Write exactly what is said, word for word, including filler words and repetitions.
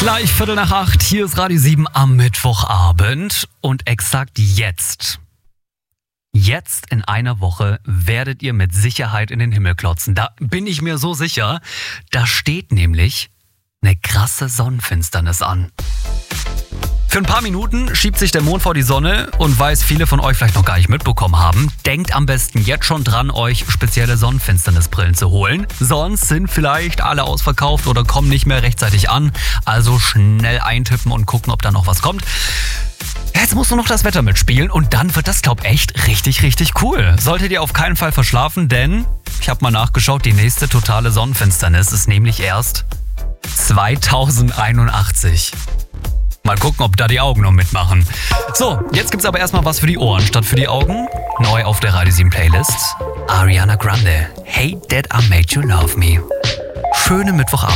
Gleich Viertel nach acht, hier ist Radio sieben am Mittwochabend und exakt jetzt, jetzt in einer Woche werdet ihr mit Sicherheit in den Himmel klotzen. Da bin ich mir so sicher, da steht nämlich eine krasse Sonnenfinsternis an. Für ein paar Minuten schiebt sich der Mond vor die Sonne und weil es viele von euch vielleicht noch gar nicht mitbekommen haben, denkt am besten jetzt schon dran, euch spezielle Sonnenfinsternisbrillen zu holen. Sonst sind vielleicht alle ausverkauft oder kommen nicht mehr rechtzeitig an. Also schnell eintippen und gucken, ob da noch was kommt. Jetzt muss nur noch das Wetter mitspielen und dann wird das, glaub echt richtig, richtig cool. Solltet ihr auf keinen Fall verschlafen, denn ich habe mal nachgeschaut, die nächste totale Sonnenfinsternis ist nämlich erst zweitausendeinundachtzig. Mal gucken, ob da die Augen noch mitmachen. So, jetzt gibt's aber erstmal was für die Ohren statt für die Augen. Neu auf der Radio sieben Playlist. Ariana Grande. Hey Dad, I Made You Love Me. Schöne Mittwochabend.